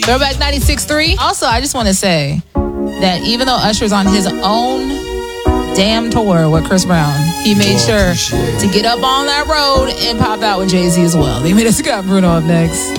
Throwback 96.3. Also, I just want to say that even though Usher's on his own damn tour with Chris Brown, he made sure to get up on that road and pop out with Jay-Z as well. They made us got Bruno up next.